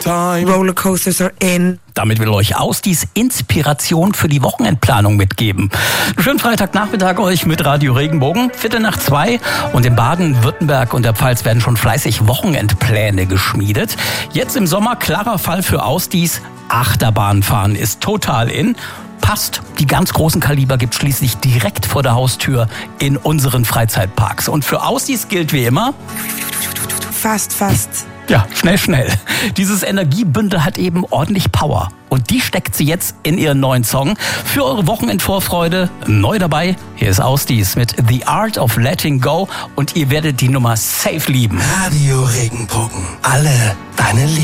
time. Rollercoasters are in. Damit will euch Austis Inspiration für die Wochenendplanung mitgeben. Schönen Freitagnachmittag euch mit Radio Regenbogen, 1:45. Und in Baden-Württemberg und der Pfalz werden schon fleißig Wochenendpläne geschmiedet. Jetzt im Sommer klarer Fall für Austis. Achterbahnfahren ist total in. Passt, die ganz großen Kaliber gibt schließlich direkt vor der Haustür in unseren Freizeitparks. Und für Austis gilt wie immer... Fast. Ja, schnell. Dieses Energiebündel hat eben ordentlich Power. Und die steckt sie jetzt in ihren neuen Song. Für eure Wochenendvorfreude neu dabei. Hier ist Austis mit The Art of Letting Go. Und ihr werdet die Nummer safe lieben. Radio Regenbogen. Alle deine Liebe.